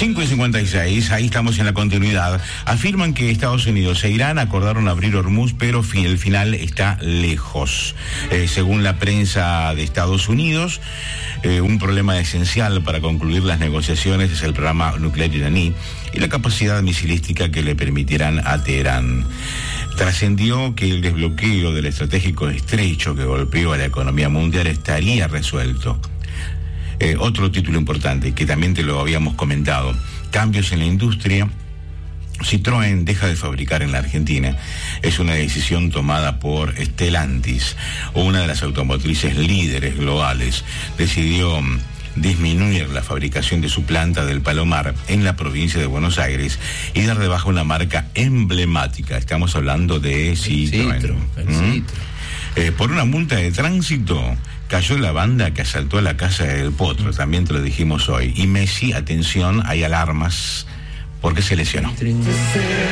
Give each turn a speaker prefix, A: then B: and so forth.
A: 5:56, ahí estamos en la continuidad. Afirman que Estados Unidos e Irán acordaron abrir Hormuz, pero el final está lejos. Según la prensa de Estados Unidos, un problema esencial para concluir las negociaciones es el programa nuclear iraní y la capacidad misilística que le permitirán a Teherán. Trascendió que el desbloqueo del estratégico estrecho que golpeó a la economía mundial estaría resuelto. Otro título importante, que también te lo habíamos comentado: cambios en la industria. Citroën deja de fabricar en la Argentina. Es una decisión tomada por Stellantis, una de las automotrices líderes globales. Decidió disminuir la fabricación de su planta del Palomar en la provincia de Buenos Aires y dar de baja una marca emblemática. Estamos hablando de Citroën. Por una multa de tránsito cayó la banda que asaltó a la casa del Potro, también te lo dijimos hoy. Y Messi, atención, hay alarmas porque se lesionó.